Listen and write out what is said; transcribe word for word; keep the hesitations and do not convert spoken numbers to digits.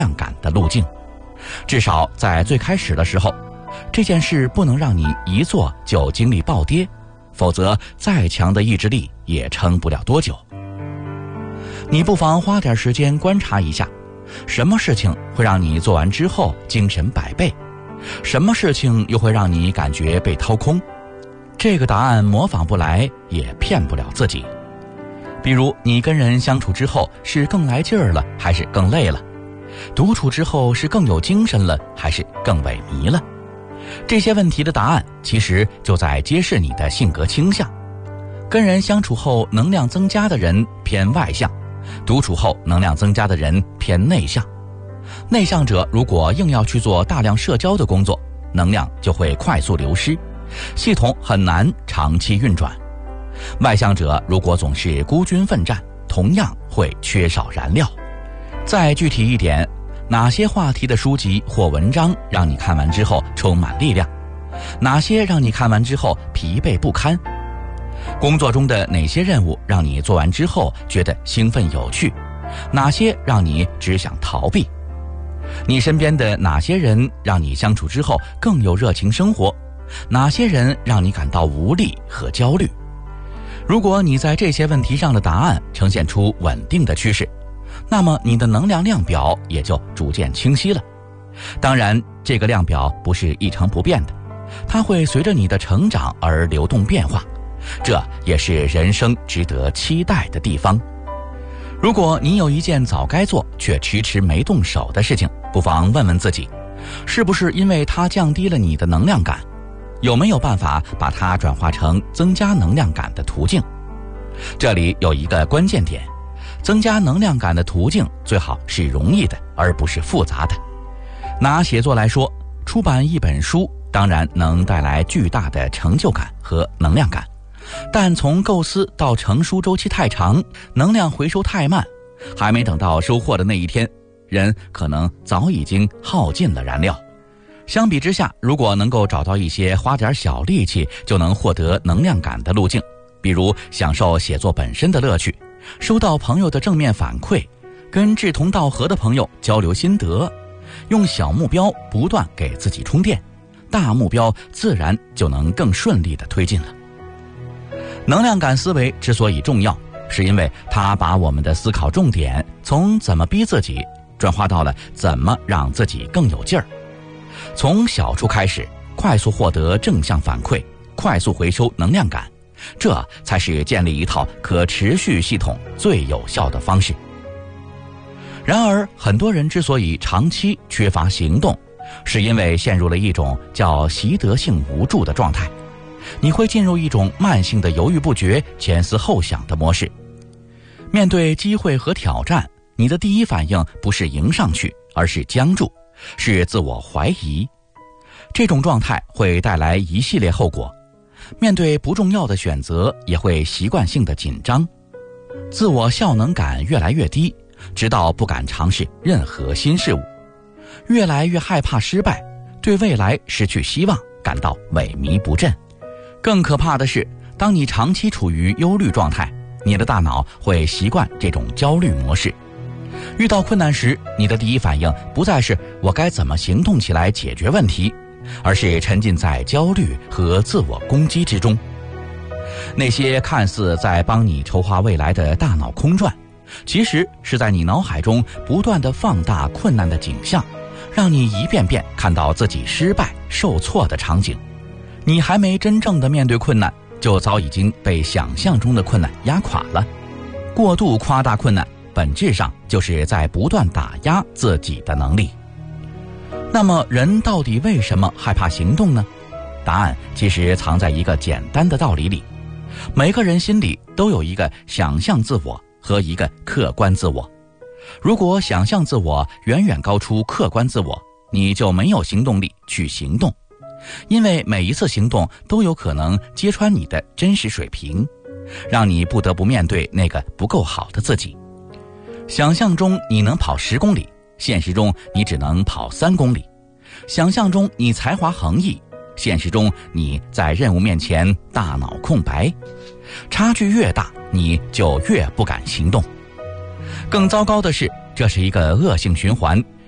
量感的路径。至少在最开始的时候，这件事不能让你一做就精力暴跌，否则再强的意志力也撑不了多久。你不妨花点时间观察一下，什么事情会让你做完之后精神百倍，什么事情又会让你感觉被掏空。这个答案模仿不来，也骗不了自己。比如你跟人相处之后是更来劲儿了，还是更累了？独处之后是更有精神了，还是更萎靡了？这些问题的答案其实就在揭示你的性格倾向。跟人相处后能量增加的人偏外向，独处后能量增加的人偏内向。内向者如果硬要去做大量社交的工作，能量就会快速流失，系统很难长期运转。外向者如果总是孤军奋战，同样会缺少燃料。再具体一点，哪些话题的书籍或文章让你看完之后充满力量？哪些让你看完之后疲惫不堪？工作中的哪些任务让你做完之后觉得兴奋有趣？哪些让你只想逃避？你身边的哪些人让你相处之后更有热情生活？哪些人让你感到无力和焦虑？如果你在这些问题上的答案呈现出稳定的趋势，那么你的能量量表也就逐渐清晰了。当然，这个量表不是一成不变的，它会随着你的成长而流动变化，这也是人生值得期待的地方。如果你有一件早该做却迟迟没动手的事情，不妨问问自己，是不是因为它降低了你的能量感？有没有办法把它转化成增加能量感的途径？这里有一个关键点，增加能量感的途径最好是容易的，而不是复杂的。拿写作来说，出版一本书当然能带来巨大的成就感和能量感，但从构思到成书周期太长，能量回收太慢，还没等到收获的那一天，人可能早已经耗尽了燃料。相比之下，如果能够找到一些花点小力气就能获得能量感的路径，比如享受写作本身的乐趣，收到朋友的正面反馈，跟志同道合的朋友交流心得，用小目标不断给自己充电，大目标自然就能更顺利地推进了。能量感思维之所以重要，是因为它把我们的思考重点从怎么逼自己转化到了怎么让自己更有劲儿。从小处开始，快速获得正向反馈，快速回收能量感，这才是建立一套可持续系统最有效的方式。然而，很多人之所以长期缺乏行动，是因为陷入了一种叫习得性无助的状态。你会进入一种慢性的犹豫不决、前思后想的模式。面对机会和挑战，你的第一反应不是迎上去，而是僵住，是自我怀疑。这种状态会带来一系列后果，面对不重要的选择也会习惯性的紧张，自我效能感越来越低，直到不敢尝试任何新事物，越来越害怕失败，对未来失去希望，感到萎靡不振。更可怕的是，当你长期处于忧虑状态，你的大脑会习惯这种焦虑模式。遇到困难时，你的第一反应不再是我该怎么行动起来解决问题，而是沉浸在焦虑和自我攻击之中。那些看似在帮你筹划未来的大脑空转，其实是在你脑海中不断地放大困难的景象，让你一遍遍看到自己失败受挫的场景。你还没真正的面对困难，就早已经被想象中的困难压垮了。过度夸大困难，本质上就是在不断打压自己的能力。那么人到底为什么害怕行动呢？答案其实藏在一个简单的道理里，每个人心里都有一个想象自我和一个客观自我。如果想象自我远远高出客观自我，你就没有行动力去行动，因为每一次行动都有可能揭穿你的真实水平，让你不得不面对那个不够好的自己。想象中你能跑十公里，现实中你只能跑三公里。想象中你才华横溢，现实中你在任务面前大脑空白。差距越大，你就越不敢行动。更糟糕的是，这是一个恶性循环，